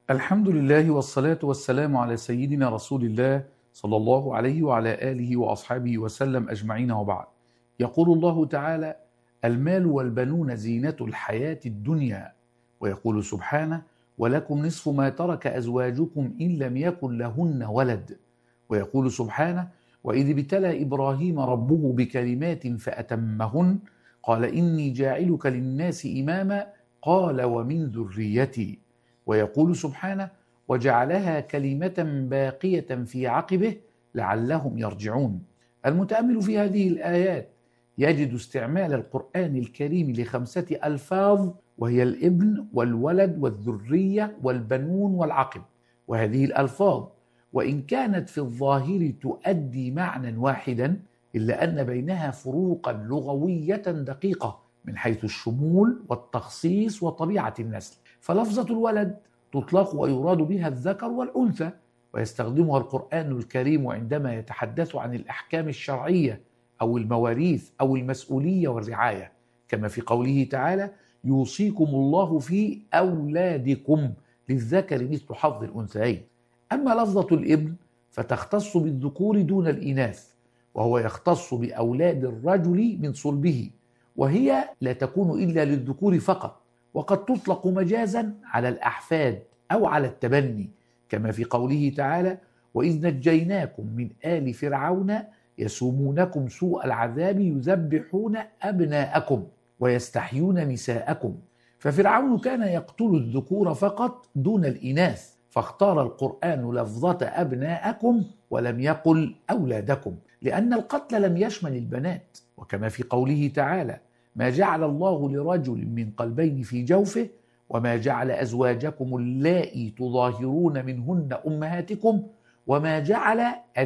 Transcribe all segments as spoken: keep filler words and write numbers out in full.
الحمد لله والصلاة والسلام على سيدنا رسول الله صلى الله عليه وعلى آله وأصحابه وسلم أجمعين، وبعد. يقول الله تعالى: المال والبنون زينة الحياة الدنيا. ويقول سبحانه: ولكم نصف ما ترك أزواجكم إن لم يكن لهن ولد. ويقول سبحانه: وإذ ابتلى إبراهيم ربه بكلمات فأتمهن قال إني جاعلك للناس إماما قال ومن ذريتي. ويقول سبحانه: وجعلها كلمة باقية في عقبه لعلهم يرجعون. المتأمل في هذه الآيات يجد استعمال القرآن الكريم لخمسة ألفاظ، وهي الابن والولد والذرية والبنون والعقب. وهذه الألفاظ وإن كانت في الظاهر تؤدي معنى واحدا، إلا أن بينها فروقا لغوية دقيقة من حيث الشمول والتخصيص وطبيعة النسل. فلفظة الولد تطلق ويراد بها الذكر والأنثى، ويستخدمها القرآن الكريم عندما يتحدث عن الأحكام الشرعية أو المواريث أو المسؤولية والرعاية، كما في قوله تعالى: يوصيكم الله في أولادكم للذكر مثل حظ الأنثيين. أما لفظة الابن فتختص بالذكور دون الإناث، وهو يختص بأولاد الرجل من صلبه، وهي لا تكون إلا للذكور فقط، وقد تطلق مجازا على الأحفاد أو على التبني، كما في قوله تعالى: وإذ نجيناكم من آل فرعون يسومونكم سوء العذاب يذبحون أبناءكم ويستحيون نساءكم. ففرعون كان يقتل الذكور فقط دون الإناث، فاختار القرآن لفظة أبناءكم ولم يقل أولادكم، لأن القتل لم يشمل البنات. وكما في قوله تعالى: ما جعل الله لرجل من قلبين في جوفه وما جعل أزواجكم اللائي تظاهرون منهن أمهاتكم وما جعل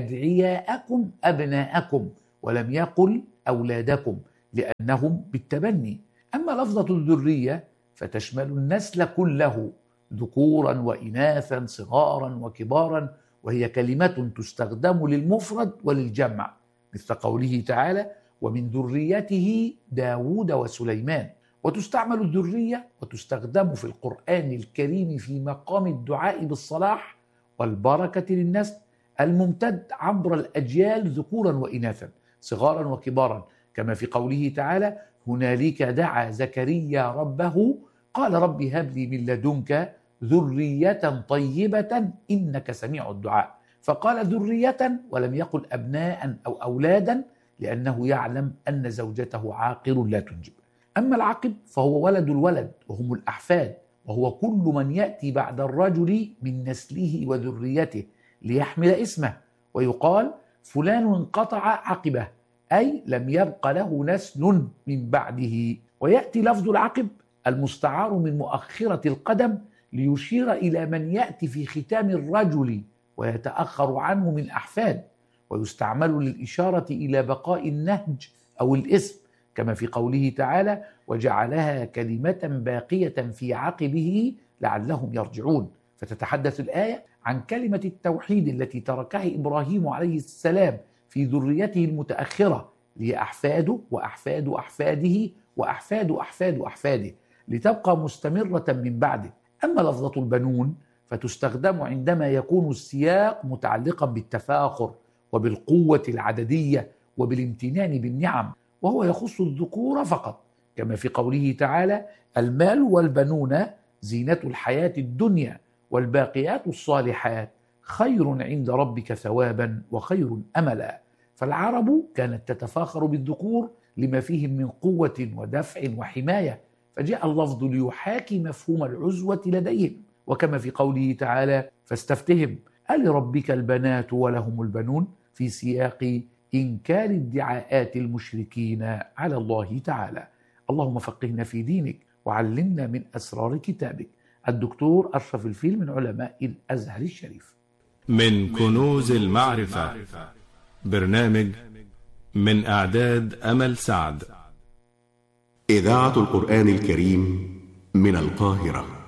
أدعياءكم أبناءكم ولم يقل أولادكم، لأنهم بالتبني. أما لفظة الذرية فتشمل النسل كله، ذكورا وإناثا، صغارا وكبارا، وهي كلمة تستخدم للمفرد وللجمع، مثل قوله تعالى: ومن ذريته داود وسليمان. وتستعمل الذرية وتستخدم في القرآن الكريم في مقام الدعاء بالصلاح والبركة للنسل الممتد عبر الأجيال، ذكورا وإناثا، صغارا وكبارا، كما في قوله تعالى: هنالك دعا زكريا ربه قال رب هب لي من لدنك ذرية طيبة إنك سميع الدعاء. فقال ذرية ولم يقل أبناء أو أولادا، لأنه يعلم أن زوجته عاقر لا تنجب. أما العقب فهو ولد الولد وهم الأحفاد، وهو كل من يأتي بعد الرجل من نسله وذريته ليحمل اسمه، ويقال فلان انقطع عقبه، أي لم يبق له نسل من بعده. ويأتي لفظ العقب المستعار من مؤخرة القدم ليشير إلى من يأتي في ختام الرجل ويتأخر عنه من أحفاد، ويستعمل للإشارة إلى بقاء النهج أو الاسم، كما في قوله تعالى: وجعلها كلمة باقية في عقبه لعلهم يرجعون. فتتحدث الآية عن كلمة التوحيد التي تركها إبراهيم عليه السلام في ذريته المتأخرة، هي أحفاده وأحفاد أحفاده وأحفاد أحفاد أحفاده، لتبقى مستمرة من بعده. أما لفظة البنون فتستخدم عندما يكون السياق متعلقا بالتفاخر وبالقوة العددية وبالامتنان بالنعم، وهو يخص الذكور فقط، كما في قوله تعالى: المال والبنون زينة الحياة الدنيا والباقيات الصالحات خير عند ربك ثوابا وخير أملا. فالعرب كانت تتفاخر بالذكور لما فيهم من قوة ودفع وحماية، فجاء اللفظ ليحاكي مفهوم العزوة لديهم. وكما في قوله تعالى: فاستفتهم ألربك البنات ولهم البنون، في سياق إنكار ادعاءات المشركين على الله تعالى. اللهم فقهنا في دينك وعلمنا من أسرار كتابك. الدكتور أشرف الفيل من علماء الأزهر الشريف. من كنوز المعرفة، برنامج من إعداد أمل سعد. إذاعة القرآن الكريم من القاهرة.